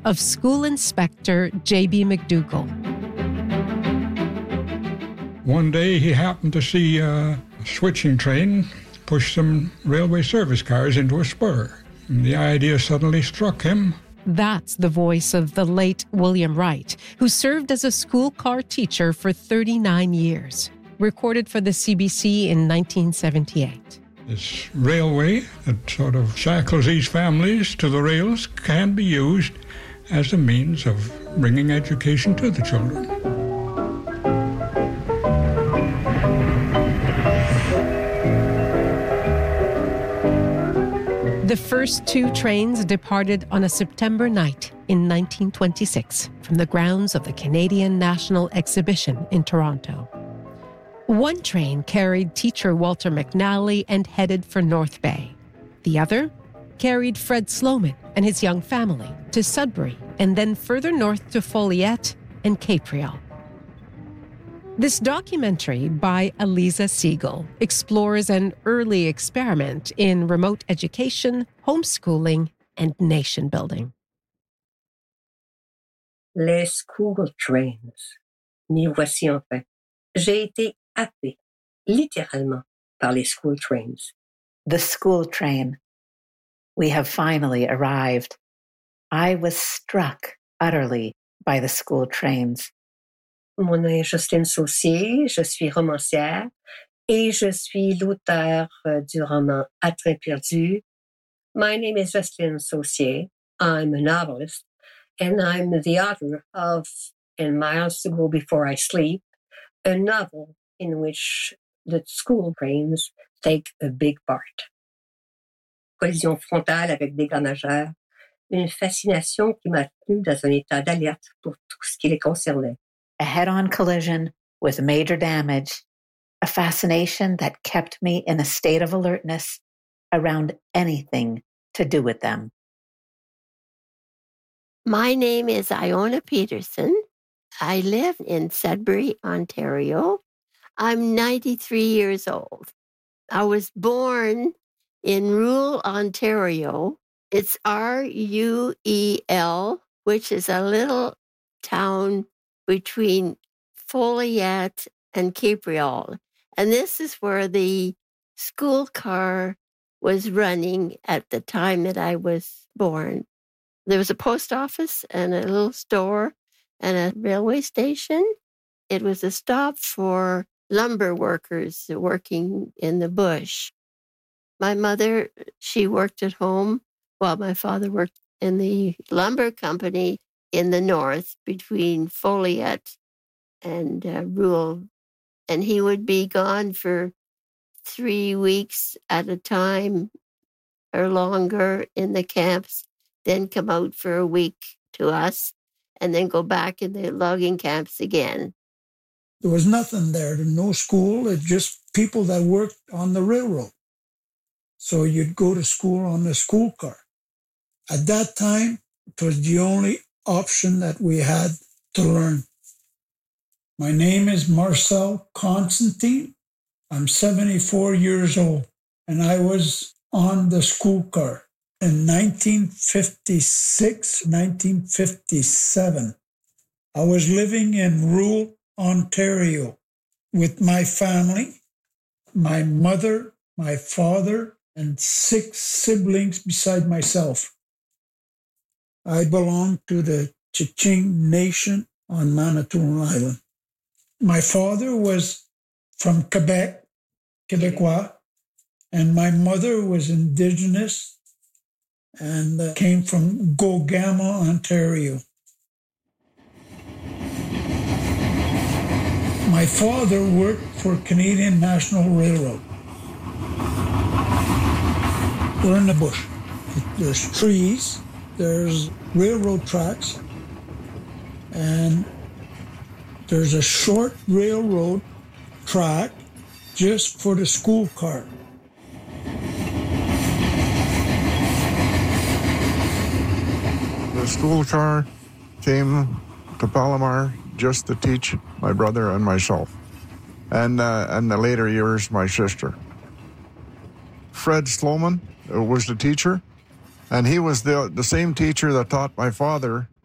of School Inspector J.B. McDougall. One day he happened to see a switching train push some railway service cars into a spur. And the idea suddenly struck him. That's the voice of the late William Wright, who served as a school car teacher for 39 years, recorded for the CBC in 1978. This railway that sort of shackles these families to the rails can be used as a means of bringing education to the children. The first two trains departed on a September night in 1926 from the grounds of the Canadian National Exhibition in Toronto. One train carried teacher Walter McNally and headed for North Bay. The other carried Fred Sloman and his young family to Sudbury and then further north to Folliette and Capreol. This documentary by Eliza Siegel explores an early experiment in remote education, homeschooling, and nation building. Les school trains. M'y voici enfin. J'ai été happée, littéralement, par les school trains. The school train. We have finally arrived. I was struck utterly by the school trains. Mon nom est Jocelyne Saucier, je suis romancière et je suis l'auteur du roman À train perdu. My name is Jocelyne Saucier. I'm a novelist, and I'm the author of In Miles to Go Before I Sleep, a novel in which the school trains take a big part. Collision frontale avec des grands nageurs, une fascination qui m'a tenu dans un état d'alerte pour tout ce qui les concernait. A head-on collision with major damage, a fascination that kept me in a state of alertness around anything to do with them. My name is Iona Peterson. I live in Sudbury, Ontario. I'm 93 years old. I was born in rural Ontario. It's Ruel, which is a little town between Folliette and Capreol. And this is where the school car was running at the time that I was born. There was a post office and a little store and a railway station. It was a stop for lumber workers working in the bush. My mother, she worked at home while my father worked in the lumber company in the north between Folliette and Ruel. And he would be gone for 3 weeks at a time or longer in the camps, then come out for a week to us, and then go back in the logging camps again. There was nothing there, no school, it's just people that worked on the railroad. So you'd go to school on the school car. At that time, it was the only option that we had to learn. My name is Marcel Constantine. I'm 74 years old, and I was on the school car in 1956, 1957. I was living in rural Ontario with my family, my mother, my father, and 6 siblings beside myself. I belong to the Tchétchène Nation on Manitoulin Island. My father was from Quebec, Quebecois, and my mother was Indigenous and came from Gogama, Ontario. My father worked for Canadian National Railroad. We're in the bush. There's trees, there's railroad tracks, and there's a short railroad track just for the school car. The school car came to Palomar just to teach my brother and myself, and in the later years, my sister. Fred Sloman was the teacher, and he was the same teacher that taught my father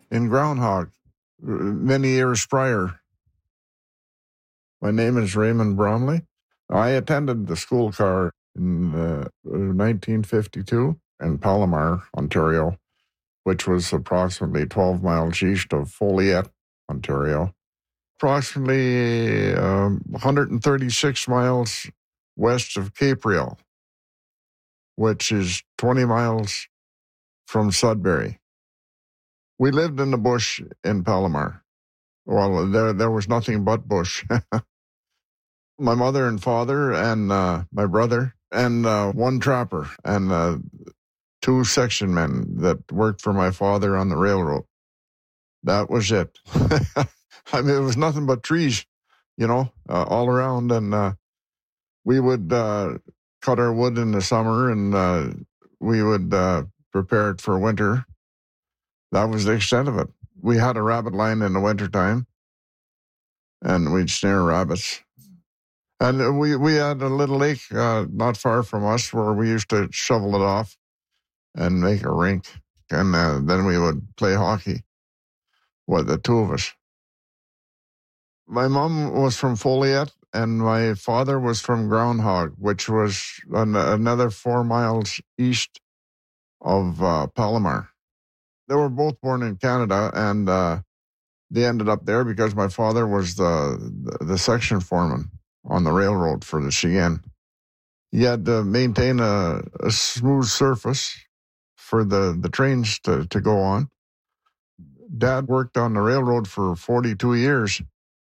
in Groundhog many years prior. My name is Raymond Bromley. I attended the school car in 1952 in Palomar, Ontario, which was approximately 12 miles east of Foleyet, Ontario. Approximately 136 miles west of Capreol, which is 20 miles from Sudbury. We lived in the bush in Palomar. Well, there was nothing but bush. My mother and father and my brother and one trapper and 2 section men that worked for my father on the railroad. That was it. I mean, it was nothing but trees, all around. And we would cut our wood in the summer and we would prepare it for winter. That was the extent of it. We had a rabbit line in the wintertime, and we'd snare rabbits. And we had a little lake not far from us where we used to shovel it off and make a rink. And then we would play hockey with the 2 of us. My mom was from Foleyet, and my father was from Groundhog, which was another 4 miles east of Palomar. They were both born in Canada, and they ended up there because my father was the section foreman on the railroad for the CN. He had to maintain a smooth surface for the trains to go on. Dad worked on the railroad for 42 years.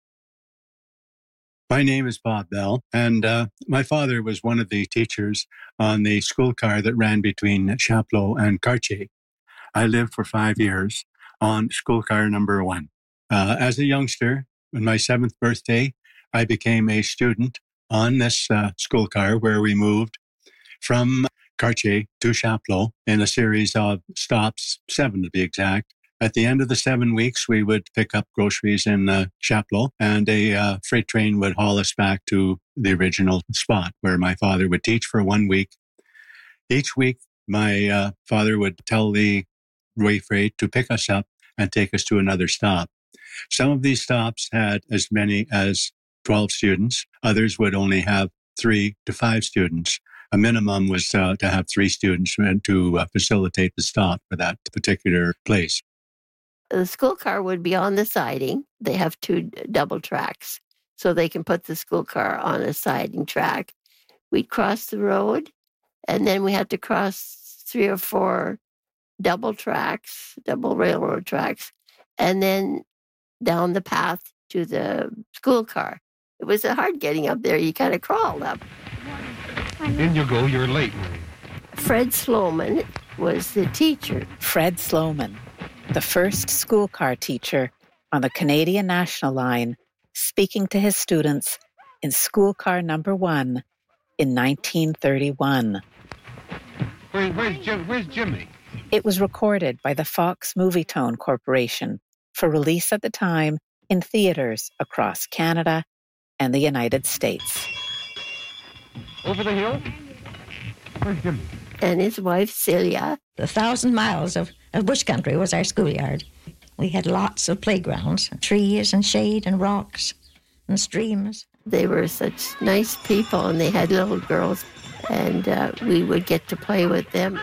My name is Bob Bell, and my father was one of the teachers on the school car that ran between Chapleau and Cartier. I lived for 5 years on school car number 1. As a youngster, on my 7th birthday, I became a student on this school car where we moved from Cartier to Chapleau in a series of stops, 7 to be exact. At the end of the 7 weeks, we would pick up groceries in Chapleau, and a freight train would haul us back to the original spot where my father would teach for 1 week. Each week, my father would tell the Ray Freight to pick us up and take us to another stop. Some of these stops had as many as 12 students. Others would only have 3 to 5 students. A minimum was to have 3 students to facilitate the stop for that particular place. The school car would be on the siding. They have 2 double tracks, so they can put the school car on a siding track. We'd cross the road, and then we had to cross 3 or 4 double railroad tracks, and then down the path to the school car. It was hard getting up there. You kind of crawled up. In you go, you're late. Fred Sloman was the teacher. Fred Sloman, the first school car teacher on the Canadian National Line, speaking to his students in school car number 1 in 1931. Where's Jimmy? It was recorded by the Fox Movietone Corporation for release at the time in theaters across Canada and the United States. Over the hill? Where's Jimmy? And his wife, Celia. 1,000 miles of bush country was our schoolyard. We had lots of playgrounds, trees and shade and rocks and streams. They were such nice people, and they had little girls, and we would get to play with them.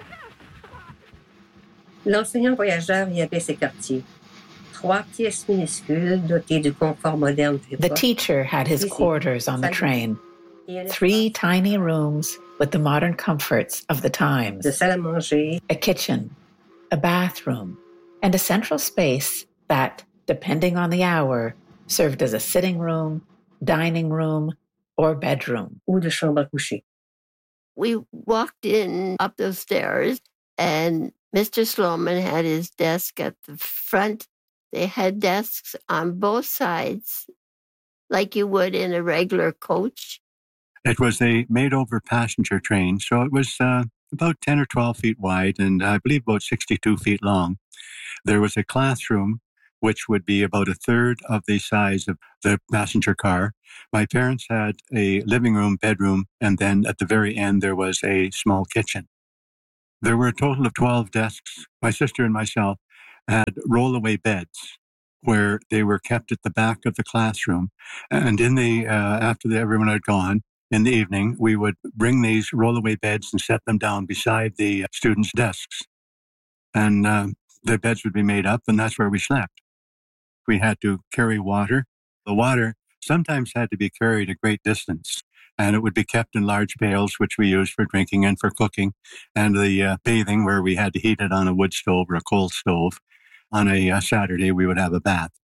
L'enseignant voyageur y avait ses quartiers. 3 pièces minuscules dotées du confort moderne de l'époque. The teacher had his quarters on the train. 3 tiny rooms with the modern comforts of the times. De salle à manger. A kitchen, a bathroom, and a central space that, depending on the hour, served as a sitting room, dining room, or bedroom. Ou de chambre à coucher. We walked in up those stairs, and Mr. Sloman had his desk at the front. They had desks on both sides, like you would in a regular coach. It was a made-over passenger train, so it was about 10 or 12 feet wide and I believe about 62 feet long. There was a classroom, which would be about a third of the size of the passenger car. My parents had a living room, bedroom, and then at the very end there was a small kitchen. There were a total of 12 desks. My sister and myself had rollaway beds where they were kept at the back of the classroom. And in the after everyone had gone, in the evening, we would bring these rollaway beds and set them down beside the students' desks. And the beds would be made up, and that's where we slept. We had to carry water. The water sometimes had to be carried a great distance, and it would be kept in large pails, which we used for drinking and for cooking, and the bathing, where we had to heat it on a wood stove or a coal stove. On a Saturday, we would have a bath.